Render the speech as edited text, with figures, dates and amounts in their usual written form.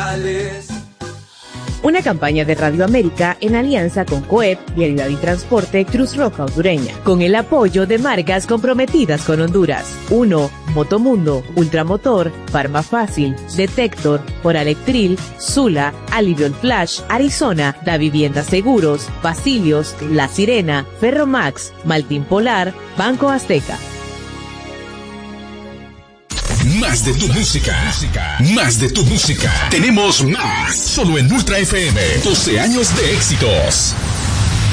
Rosales. Una campaña de Radio América en alianza con COEP, Vialidad y Transporte Cruz Roja Hondureña, con el apoyo de marcas comprometidas con Honduras. 1. Motomundo, Ultramotor, Farma Fácil, Detector, Oralectril, Sula, Alivion Flash, Arizona, Da Vivienda Seguros, Basilios, La Sirena, Ferromax, Maltín Polar, Banco Azteca. Más de tu música. Más de tu música. Tenemos más. Solo en Ultra FM. 12 años de éxitos.